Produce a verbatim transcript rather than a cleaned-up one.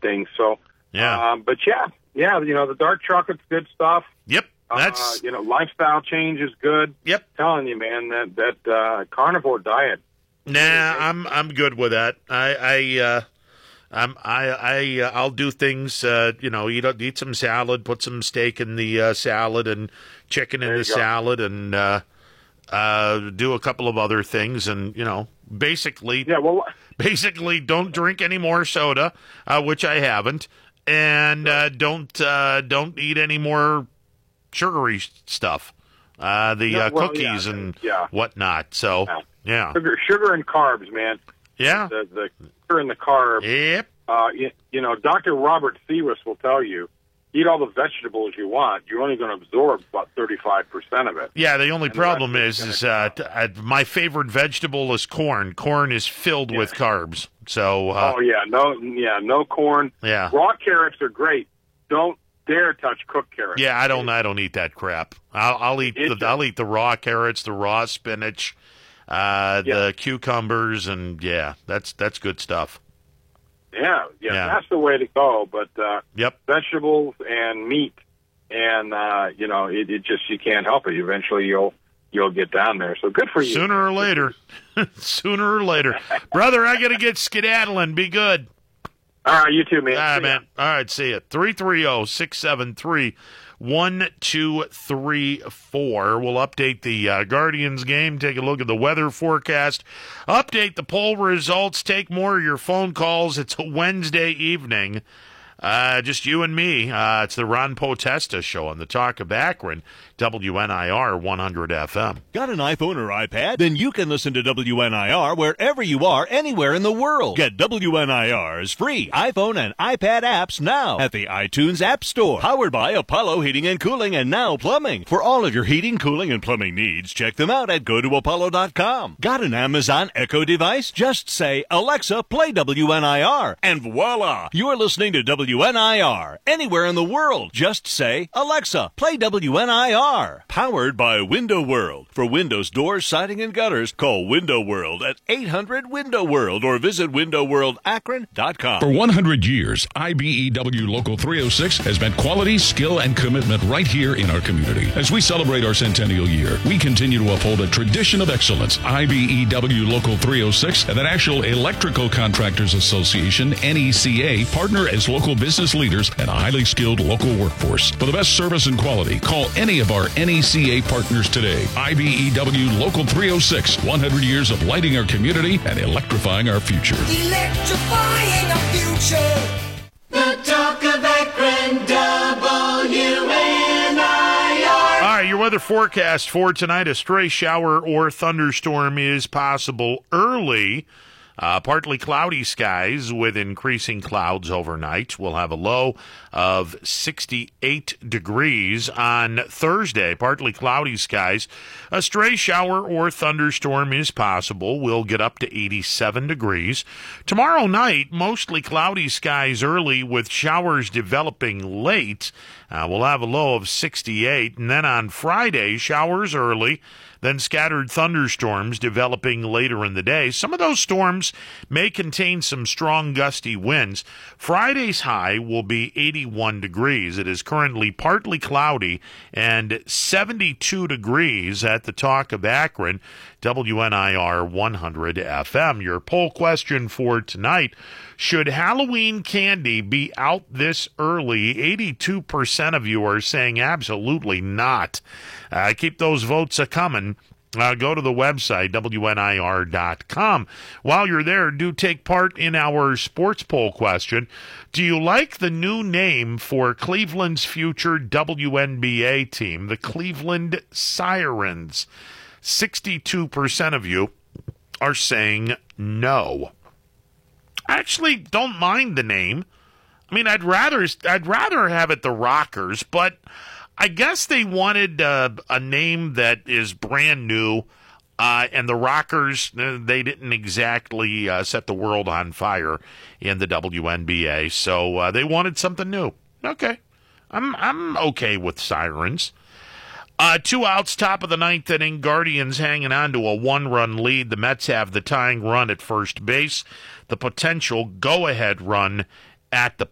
things. So, Yeah. um, but yeah, yeah, you know, the dark chocolate's good stuff. Yep. That's uh, you know, lifestyle change is good. Yep. Telling you, man, that that uh, carnivore diet. Nah, I'm I'm good with that. I I uh, I'm I I uh, I'll do things. Uh, you know, eat eat some salad, put some steak in the uh, salad, and chicken in There the you go. salad, and uh, uh, do a couple of other things, and you know, basically, Yeah, well, basically, don't drink any more soda, uh, which I haven't, and uh, don't uh, don't eat any more sugary stuff, uh, the No, uh, well, cookies yeah, and yeah. whatnot. So, Yeah. yeah, sugar, sugar and carbs, man. yeah, The the sugar and the carb. yep. Uh, you, you know, Doctor Robert Thewis will tell you, eat all the vegetables you want. You're only going to absorb about thirty-five percent of it. Yeah, the only And the problem rest is, is is uh, t- uh, my favorite vegetable is corn. Corn is filled Yeah. with carbs. So, uh, Oh yeah, no, yeah, no corn. yeah, Raw carrots are great. Don't dare touch cooked carrots. yeah, I don't, I don't eat that crap. I'll, I'll eat, It- the, I'll eat the raw carrots, the raw spinach, uh, Yeah. the cucumbers, and yeah, that's that's good stuff. Yeah, yeah, Yeah. that's the way to go. But uh, Yep. vegetables and meat, and uh, you know, it, it just you can't help it. Eventually, you'll you'll get down there. So good for you. Sooner or later, sooner or later, brother. I gotta get skedaddling. Be good. All right, you too, man. All right, See ya. man. All right, see you. three three zero, six seven three, one two three four. We'll update the uh, Guardians game, take a look at the weather forecast, update the poll results, take more of your phone calls. It's a Wednesday evening. Uh, just you and me. Uh, it's the Ron Potesta Show on the Talk of Akron, W N I R one hundred F M. Got an iPhone or iPad? Then you can listen to W N I R wherever you are, anywhere in the world. Get W N I R's free iPhone and iPad apps now at the iTunes App Store. Powered by Apollo Heating and Cooling and Now Plumbing. For all of your heating, cooling, and plumbing needs, check them out at go to apollo dot com. Got an Amazon Echo device? Just say, Alexa, play W N I R. And voila! You're listening to W N I R. Anywhere in the world. Just say, Alexa, play W N I R. Powered by Window World. For windows, doors, siding, and gutters, call Window World at eight hundred window world or visit window world akron dot com. For one hundred years, I B E W Local three oh six has meant quality, skill, and commitment right here in our community. As we celebrate our centennial year, we continue to uphold a tradition of excellence. I B E W Local three oh six and the National Electrical Contractors Association, N E C A, partner as local business leaders and a highly skilled local workforce. For the best service and quality, call any of our N E C A partners today. I B E W Local three oh six, one hundred years of lighting our community and electrifying our future. Electrifying our future. The Talk of Akron, W N I R. All right, your weather forecast for tonight: a stray shower or thunderstorm is possible early. Uh, partly cloudy skies with increasing clouds overnight. We'll have a low of sixty-eight degrees on Thursday. Partly cloudy skies. A stray shower or thunderstorm is possible. We'll get up to eighty-seven degrees. Tomorrow night, mostly cloudy skies early with showers developing late. Uh, we'll have a low of sixty-eight. And then on Friday, showers early. Then scattered thunderstorms developing later in the day. Some of those storms may contain some strong gusty winds. Friday's high will be eighty-one degrees. It is currently partly cloudy and seventy-two degrees at the Talk of Akron, W N I R one hundred F M. Your poll question for tonight: should Halloween candy be out this early? eighty-two percent of you are saying absolutely not. Uh, keep those votes a coming. Uh, go to the website, W N I R dot com. While you're there, do take part in our sports poll question. Do you like the new name for Cleveland's future W N B A team, the Cleveland Sirens? sixty-two percent of you are saying no. I actually don't mind the name. I mean, I'd rather I'd rather have it the Rockers, but I guess they wanted uh, a name that is brand new, uh, and the Rockers, uh, they didn't exactly uh, set the world on fire in the W N B A, so uh, they wanted something new. Okay, I'm I'm okay with Sirens. Uh, two outs, top of the ninth inning. Guardians hanging on to a one-run lead. The Mets have the tying run at first base, the potential go-ahead run at the